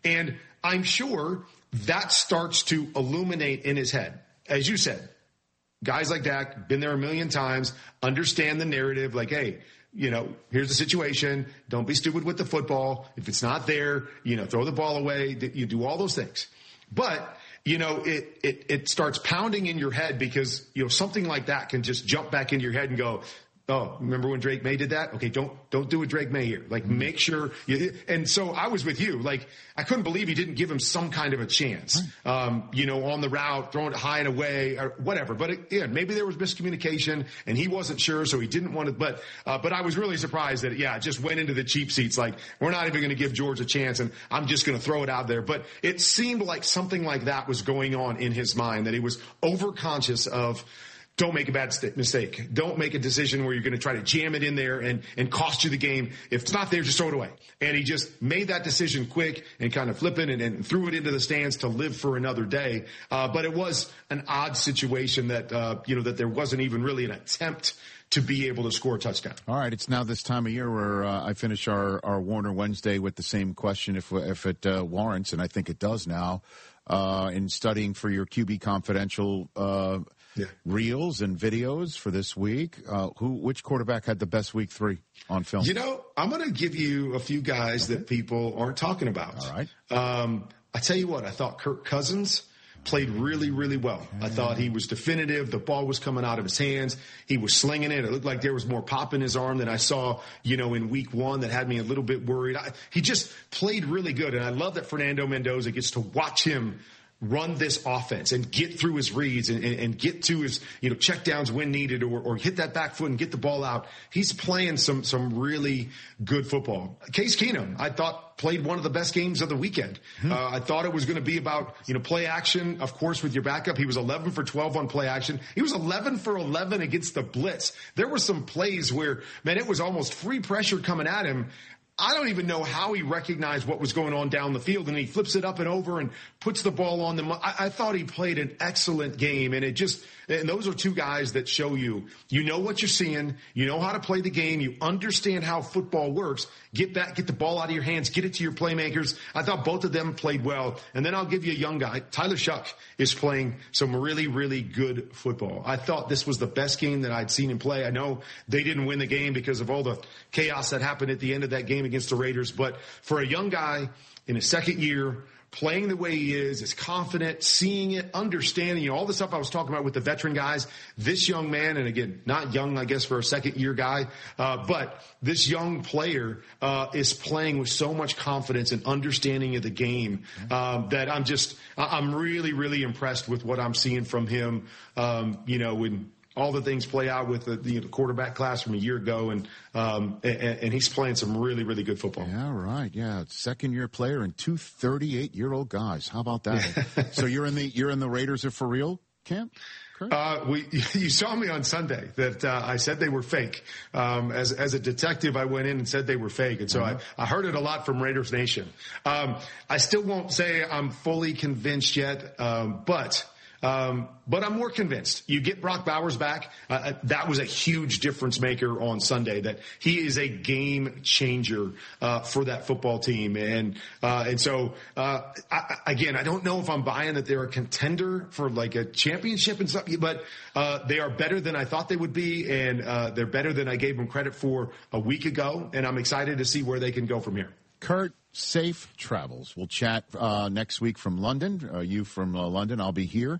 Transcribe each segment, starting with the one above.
And I'm sure that starts to illuminate in his head. As you said, guys like Dak, been there a million times, understand the narrative, like, hey, here's the situation. Don't be stupid with the football. If it's not there, throw the ball away. You do all those things. But, it starts pounding in your head because, something like that can just jump back into your head and go, oh, remember when Drake May did that? Okay, don't do a Drake May here. Like, make sure and so I was with you. Like, I couldn't believe he didn't give him some kind of a chance, on the route, throwing it high and away or whatever. But maybe there was miscommunication and he wasn't sure, so he didn't want to. But I was really surprised that, it just went into the cheap seats. Like, we're not even going to give George a chance and I'm just going to throw it out there. But it seemed like something like that was going on in his mind, that he was overconscious of, don't make a bad mistake. Don't make a decision where you're going to try to jam it in there and cost you the game. If it's not there, just throw it away. And he just made that decision quick and kind of flipping and threw it into the stands to live for another day. But it was an odd situation that, that there wasn't even really an attempt to be able to score a touchdown. All right. It's now this time of year where I finish our Warner Wednesday with the same question if it warrants, and I think it does now, in studying for your QB Confidential reels and videos for this week. Which quarterback had the best week 3 on film? I'm going to give you a few guys that people aren't talking about. All right. I tell you what, I thought Kirk Cousins played really, really well. I thought he was definitive. The ball was coming out of his hands. He was slinging it. It looked like there was more pop in his arm than I saw, in week 1 that had me a little bit worried. He just played really good. And I love that Fernando Mendoza gets to watch him run this offense and get through his reads and get to his, check downs when needed or hit that back foot and get the ball out. He's playing some really good football. Case Keenum, I thought, played one of the best games of the weekend. I thought it was going to be about, play action, of course, with your backup. He was 11 for 12 on play action. He was 11 for 11 against the blitz. There were some plays where, man, it was almost free pressure coming at him. I don't even know how he recognized what was going on down the field, and he flips it up and over and puts the ball on them. I thought he played an excellent game, and and those are two guys that show you know what you're seeing, you know how to play the game, you understand how football works. Get the ball out of your hands, get it to your playmakers. I thought both of them played well. And then I'll give you a young guy. Tyler Shuck is playing some really, really good football. I thought this was the best game that I'd seen him play. I know they didn't win the game because of all the chaos that happened at the end of that game against the Raiders. But for a young guy in his second year, playing the way he is confident, seeing it, understanding, all the stuff I was talking about with the veteran guys. This young man, and again, not young, I guess, for a second-year guy, but this young player is playing with so much confidence and understanding of the game that I'm really, really impressed with what I'm seeing from him, when all the things play out with the quarterback class from a year ago, and he's playing some really, really good football. Yeah, right. Yeah, second-year player and 2 38-year-old guys. How about that? So you're in the Raiders are for real camp? You saw me on Sunday that I said they were fake. As a detective, I went in and said they were fake, and so I heard it a lot from Raiders Nation. I still won't say I'm fully convinced yet, but I'm more convinced. You get Brock Bowers back. That was a huge difference maker on Sunday, that he is a game changer, for that football team. And so, again, I don't know if I'm buying that they're a contender for like a championship and stuff, but, they are better than I thought they would be. And, they're better than I gave them credit for a week ago. And I'm excited to see where they can go from here. Kurt, safe travels. We'll chat next week from London. You from London. I'll be here.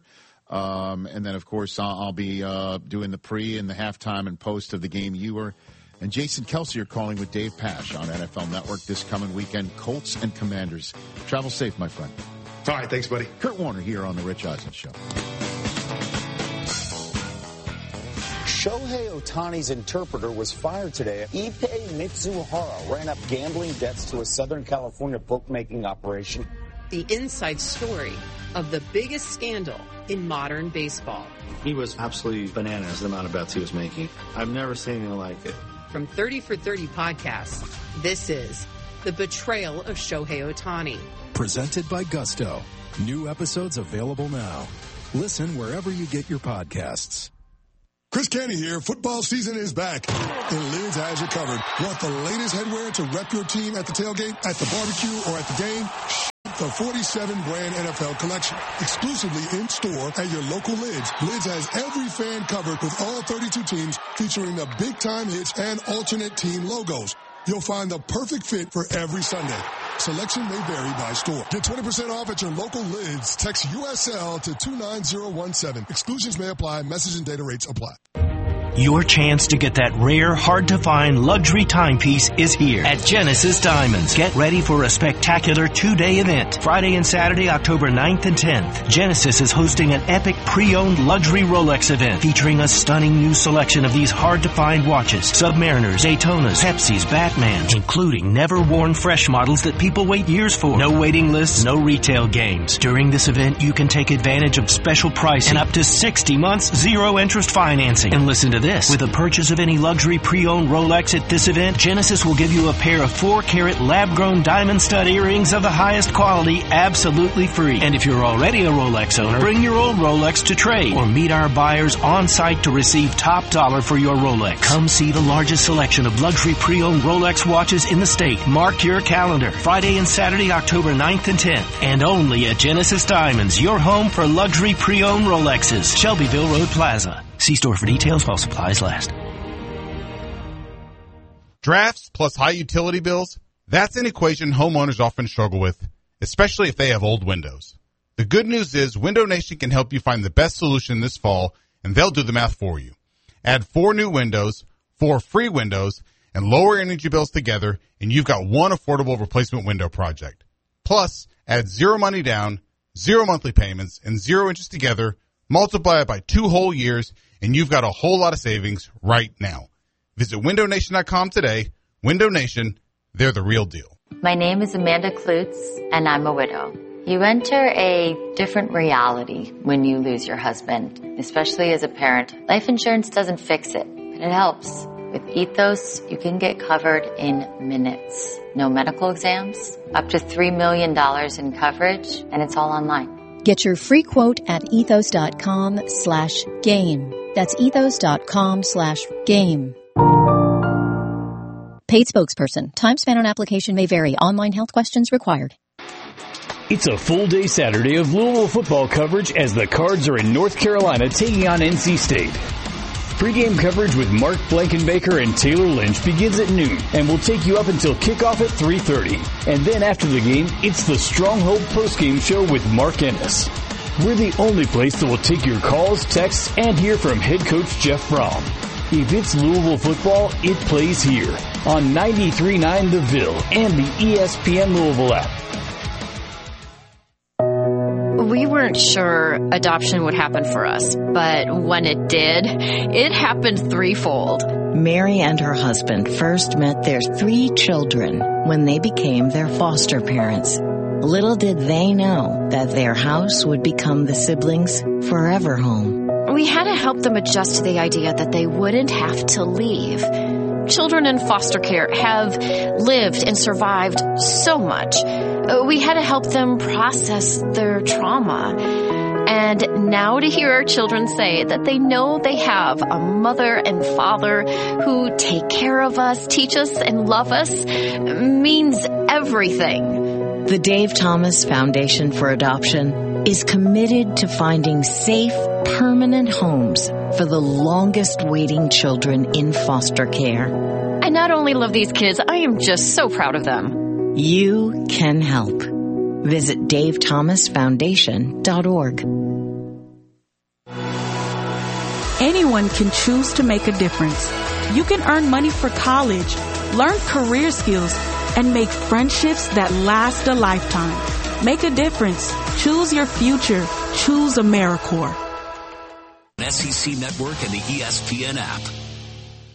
And then, of course, I'll be doing the pre and the halftime and post of the game. You and Jason Kelsey are calling with Dave Pasch on NFL Network this coming weekend. Colts and Commanders. Travel safe, my friend. All right. Thanks, buddy. Kurt Warner here on The Rich Eisen Show. Shohei Ohtani's interpreter was fired today. Ippei Mitsuhara ran up gambling debts to a Southern California bookmaking operation. The inside story of the biggest scandal in modern baseball. He was absolutely bananas, the amount of bets he was making. I've never seen anything like it. From 30 for 30 podcasts, this is The Betrayal of Shohei Ohtani. Presented by Gusto. New episodes available now. Listen wherever you get your podcasts. Chris Canty here. Football season is back, and Lids has you covered. Want the latest headwear to rep your team at the tailgate, at the barbecue, or at the game? the 47-brand NFL collection. Exclusively in-store at your local Lids. Lids has every fan covered with all 32 teams featuring the big-time hits and alternate team logos. You'll find the perfect fit for every Sunday. Selection may vary by store. Get 20% off at your local Lids. Text USL to 29017. Exclusions may apply. Message and data rates apply. Your chance to get that rare, hard-to-find luxury timepiece is here at Genesis Diamonds. Get ready for a spectacular two-day event. Friday and Saturday, October 9th and 10th. Genesis is hosting an epic pre-owned luxury Rolex event featuring a stunning new selection of these hard-to-find watches. Submariners, Daytonas, Pepsis, Batmans, including never-worn fresh models that people wait years for. No waiting lists, no retail games. During this event, you can take advantage of special pricing and up to 60 months zero-interest financing. And listen to this. With the purchase of any luxury pre-owned Rolex at this event, Genesis will give you a pair of 4-carat lab-grown diamond stud earrings of the highest quality absolutely free. And if you're already a Rolex owner, bring your old Rolex to trade or meet our buyers on site to receive top dollar for your Rolex. Come see the largest selection of luxury pre-owned Rolex watches in the state. Mark your calendar. Friday and Saturday, October 9th and 10th. And only at Genesis Diamonds, your home for luxury pre-owned Rolexes. Shelbyville Road Plaza. See store for details while supplies last. Drafts plus high utility bills, that's an equation homeowners often struggle with, especially if they have old windows. The good news is Window Nation can help you find the best solution this fall, and they'll do the math for you. Add 4 new windows, 4 free windows, and lower energy bills together, and you've got one affordable replacement window project. Plus, add 0 money down, 0 monthly payments, and 0 interest together, multiply it by 2 whole years, and you've got a whole lot of savings right now. Visit windownation.com today. Window Nation, they're the real deal. My name is Amanda Klutz, and I'm a widow. You enter a different reality when you lose your husband, especially as a parent. Life insurance doesn't fix it, but it helps. With Ethos, you can get covered in minutes. No medical exams, up to $3 million in coverage, and it's all online. Get your free quote at ethos.com/game. That's ethos.com/game. Paid spokesperson. Time spent on application may vary. Online health questions required. It's a full day Saturday of Louisville football coverage as the Cards are in North Carolina taking on NC State. Pre-game coverage with Mark Blankenbaker and Taylor Lynch begins at noon and will take you up until kickoff at 3:30. And then after the game, it's the Stronghold postgame show with Mark Ennis. We're the only place that will take your calls, texts, and hear from head coach Jeff Brom. If it's Louisville football, it plays here on 93.9 The Ville and the ESPN Louisville app. We weren't sure adoption would happen for us, but when it did, it happened threefold. Mary and her husband first met their 3 children when they became their foster parents. Little did they know that their house would become the siblings' forever home. We had to help them adjust to the idea that they wouldn't have to leave. Children in foster care have lived and survived so much. We had to help them process their trauma. And now to hear our children say that they know they have a mother and father who take care of us, teach us, and love us means everything. The Dave Thomas Foundation for Adoption is committed to finding safe, permanent homes for the longest waiting children in foster care. I not only love these kids, I am just so proud of them. You can help. Visit davethomasfoundation.org. Anyone can choose to make a difference. You can earn money for college, learn career skills, and make friendships that last a lifetime. Make a difference. Choose your future. Choose AmeriCorps. SEC Network and the ESPN app.